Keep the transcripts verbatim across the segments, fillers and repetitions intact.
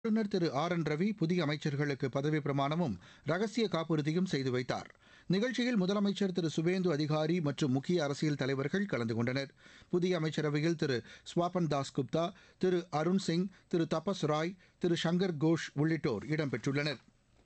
ஆளுநர் திரு R N Ravi புதிய அமைச்சர்களுக்கு பதவிப் பிரமாணமும் ரகசிய காப்புறுதியும் செய்து வைத்தார். நிகழ்ச்சியில் முதலமைச்சர் திரு சுவேந்து அதிகாரி மற்றும் முக்கிய அரசியல் தலைவர்கள் கலந்து கொண்டனர். புதிய அமைச்சரவையில் திரு ஸ்வாபன் தாஸ் குப்தா, திரு அருண் சிங், திரு தபஸ் ராய், திரு சங்கர் கோஷ் உள்ளிட்டோர் இடம்பெற்றுள்ளனர்.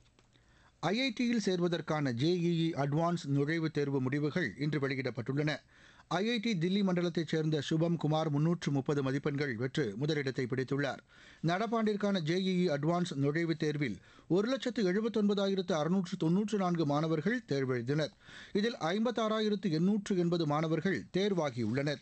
ஐஐடியில் சேர்வதற்கான ஜேஇஇ அட்வான்ஸ் நுழைவுத் தேர்வு முடிவுகள் இன்று வெளியிடப்பட்டுள்ளன. ஐஐடி தில்லி மண்டலத்தைச் சேர்ந்த சுபம் குமார் முன்னூற்று முப்பது மதிப்பெண்கள் பெற்று முதலிடத்தை பிடித்துள்ளார். நடப்பாண்டிற்கான ஜேஇஇ அட்வான்ஸ் நுழைவுத் தேர்வில் ஒரு லட்சத்து எழுபத்தொன்பதாயிரத்து அறுநூற்று தொன்னூற்று நான்கு மாணவர்கள் தேர்வெழுதினர். இதில் ஐம்பத்தாறாயிரத்து எண்ணூற்று எண்பது மாணவர்கள் தேர்வாகியுள்ளனர்.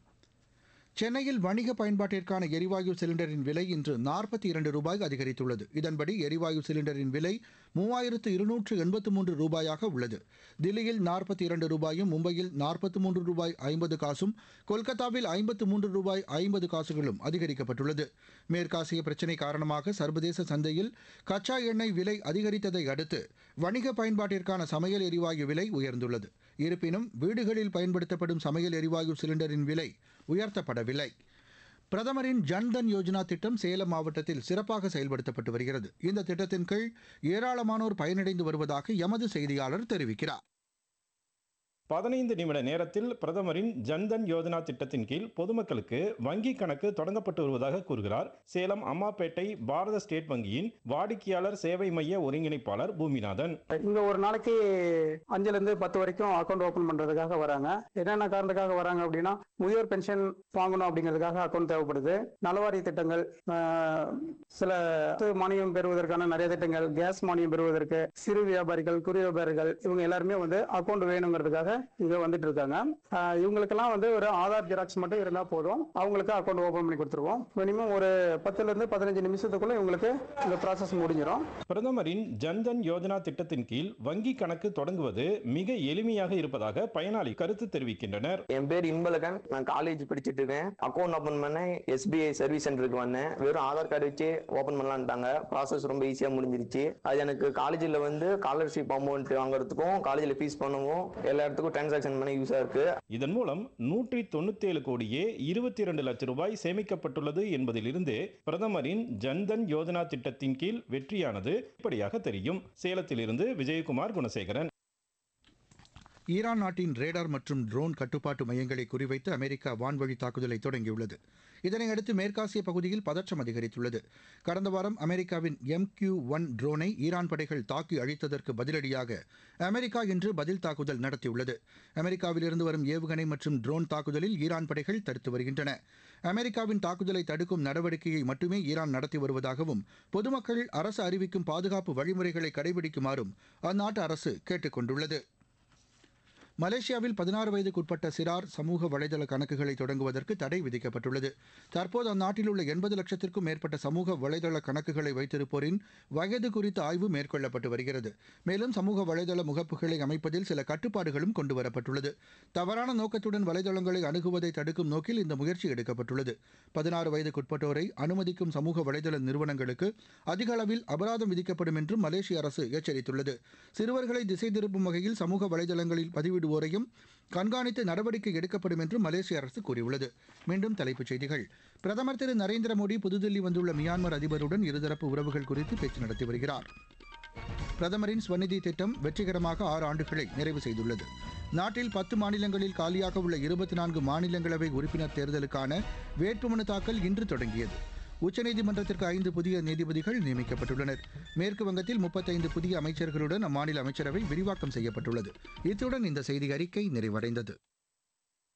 சென்னையில் வணிக பயன்பாட்டிற்கான எரிவாயு சிலிண்டரின் விலை இன்று நாற்பத்தி இரண்டு ரூபாய் அதிகரித்துள்ளது. இதன்படி எரிவாயு சிலிண்டரின் விலை மூவாயிரத்து இருநூற்று எண்பத்து மூன்று ரூபாயாக உள்ளது. தில்லியில் நாற்பத்தி இரண்டு ரூபாயும், மும்பையில் நாற்பத்தி மூன்று ரூபாய் ஐம்பது காசும், கொல்கத்தாவில் ஐம்பத்து மூன்று ரூபாய் ஐம்பது காசுகளும் அதிகரிக்கப்பட்டுள்ளது. மேற்காசிய பிரச்சினை காரணமாக சர்வதேச சந்தையில் கச்சா எண்ணெய் விலை அதிகரித்ததை அடுத்து வணிக பயன்பாட்டிற்கான சமையல் எரிவாயு விலை உயர்ந்துள்ளது. இருப்பினும் வீடுகளில் பயன்படுத்தப்படும் சமையல் எரிவாயு சிலிண்டரின் விலை உயர்த்தப்படவில்லை. பிரதமரின் ஜன்தன் யோஜனா திட்டம் சேலம் மாவட்டத்தில் சிறப்பாக செயல்படுத்தப்பட்டு வருகிறது. இந்த திட்டத்தின் கீழ் ஏராளமானோர் பயனடைந்து வருவதாக எமது செய்தியாளர் தெரிவிக்கிறார். பதினைந்து நிமிட நேரத்தில் பிரதமரின் ஜன்தன் யோஜனா திட்டத்தின் கீழ் பொதுமக்களுக்கு வங்கி கணக்கு தொடங்கப்பட்டு வருவதாக கூறுகிறார் சேலம் அம்மாப்பேட்டை பாரத ஸ்டேட் வங்கியின் வாடிக்கையாளர் சேவை மைய ஒருங்கிணைப்பாளர் பூமிநாதன். இங்க ஒரு நாளைக்கு அஞ்சுல இருந்து பத்து வரைக்கும் அக்கௌண்ட் ஓபன் பண்றதுக்காக வராங்க. என்னென்ன காரணத்துக்காக வராங்க அப்படின்னா, முதியோர் பென்ஷன் வாங்கணும் அப்படிங்கிறதுக்காக அக்கௌண்ட் தேவைப்படுது. நலவாரிய திட்டங்கள், சில மானியம் பெறுவதற்கான நிறைய திட்டங்கள், கேஸ் மானியம் பெறுவதற்கு, சிறு வியாபாரிகள், குறு வியாபாரிகள், இவங்க எல்லாருமே வந்து அக்கௌண்ட் வேணுங்கிறதுக்காக இங்க வந்துட்டு இருக்காங்க. இவங்களுக்கெல்லாம் வந்து ஒரு ஆதார் ஜெராக்ஸ் மட்டும் இருந்தா போதும், அவங்களுக்கு அக்கௌண்ட் ஓபன் பண்ணி கொடுத்துருவோம். மினிமம் ஒரு பத்துல இருந்து பதினஞ்சு நிமிஷத்துக்குள்ள இவங்களுக்கு இந்த ப்ராசஸ் முடிஞ்சிடும். பிரதமரின் ஜன்தன் யோஜனா திட்டத்தின் கீழ் வங்கி கணக்கு தொடங்குவது மிக எளிமையாக இருப்பதாக பயனாளி கருத்து தெரிவிக்கின்றனர். என் பேர் இன்பழகன், நான் காலேஜ் படிச்சுட்டு இருக்கேன். அக்கௌண்ட் ஓபன் பண்ண எஸ்பிஐ சர்வீஸ் சென்டருக்கு வந்தேன். வெறும் ஆதார் கார்டு வச்சு ஓபன் பண்ணலான்ட்டாங்க. ப்ராசஸ் ரொம்ப ஈஸியா முடிஞ்சிருச்சு. அது எனக்கு காலேஜில் வந்து ஸ்காலர்ஷிப் அமௌண்ட் வாங்குறதுக்கும் காலேஜில் ஃபீஸ் பண்ணவும் எல்லா இடத்துக்கும் டிரான்சாக்ஷன் பண்ண யூஸா இருக்கு. இதன் மூலம் நூற்றி தொண்ணூத்தி ஏழு கோடியே இருபத்தி இரண்டு லட்சம் ரூபாய் சேமிக்கப்பட்டுள்ளது என்பதிலிருந்து பிரதமரின் ஜன்தன் யோஜனா திட்டத்தின் கீழ் வெற்றியானது இப்படியாக தெரியும். சேலத்திலிருந்து விஜயகுமார் குணசேகரன். ஈரான் நாட்டின் ரேடார் மற்றும் ட்ரோன் கட்டுப்பாட்டு மையங்களை குறிவைத்து அமெரிக்கா வான்வழி தாக்குதலை தொடங்கியுள்ளது. இதனையடுத்து மேற்காசிய பகுதியில் பதற்றம் அதிகரித்துள்ளது. கடந்த வாரம் அமெரிக்காவின் எம் கியூ ஒன் ட்ரோனை ஈரான் படைகள் தாக்கி அழித்ததற்கு பதிலடியாக அமெரிக்கா இன்று பதில் தாக்குதல் நடத்தியுள்ளது. அமெரிக்காவிலிருந்து வரும் ஏவுகணை மற்றும் ட்ரோன் தாக்குதலில் ஈரான் படைகள் தடுத்து வருகின்றன. அமெரிக்காவின் தாக்குதலை தடுக்கும் நடவடிக்கையை மட்டுமே ஈரான் நடத்தி வருவதாகவும், பொதுமக்கள் அரசு அறிவிக்கும் பாதுகாப்பு வழிமுறைகளை கடைபிடிக்குமாறும் அந்நாட்டு அரசு கேட்டுக் கொண்டுள்ளது. மலேசியாவில் பதினாறு வயதுக்குட்பட்ட சிறார் சமூக வலைதள கணக்குகளை தொடங்குவதற்கு தடை விதிக்கப்பட்டுள்ளது. தற்போது அந்நாட்டில் உள்ள எண்பது லட்சத்திற்கும் மேற்பட்ட சமூக வலைதள கணக்குகளை வைத்திருப்போரின் வயது குறித்த ஆய்வு மேற்கொள்ளப்பட்டு வருகிறது. மேலும் சமூக வலைதள முகப்புகளை அமைப்பதில் சில கட்டுப்பாடுகளும் கொண்டுவரப்பட்டுள்ளது. தவறான நோக்கத்துடன் வலைதளங்களை அணுகுவதை தடுக்கும் நோக்கில் இந்த முயற்சி எடுக்கப்பட்டுள்ளது. பதினாறு வயதுக்குட்பட்டோரை அனுமதிக்கும் சமூக வலைதள நிறுவனங்களுக்கு அதிக அளவில் அபராதம் விதிக்கப்படும் என்றும் மலேசிய அரசு எச்சரித்துள்ளது. சிறுவர்களை திசை திருப்பும் வகையில் சமூக வலைதளங்களில் பதிவிடு ஓரையும் கண்காணித்து நடவடிக்கை எடுக்கப்படும் என்று மலேசிய அரசு கூறியுள்ளது. மீண்டும் தலைப்புச் செய்திகள். பிரதமர் திரு நரேந்திர மோடி புதுதில்லி வந்துள்ள மியான்மர் அதிபருடன் இருதரப்பு உறவுகள் குறித்து பேச்சு நடத்தி வருகிறார். பிரதமரின் ஸ்வநிதி திட்டம் வெற்றிகரமாக ஆறு ஆண்டுகளை நிறைவு செய்துள்ளது. நாட்டில் பத்து மாநிலங்களில் காலியாக உள்ள இருபத்தி நான்கு மாநிலங்களவை உறுப்பினர் தேர்தலுக்கான வேட்புமனு தாக்கல் இன்று தொடங்கியது. உச்சநீதிமன்றத்திற்கு ஐந்து புதிய நீதிபதிகள் நியமிக்கப்பட்டுள்ளனர். மேற்கு வங்கத்தில் முப்பத்தைந்து புதிய அமைச்சர்களுடன் அம்மாநில அமைச்சரவை விரிவாக்கம் செய்யப்பட்டுள்ளது. இத்துடன் இந்த செய்தி அறிக்கை நிறைவடைந்தது.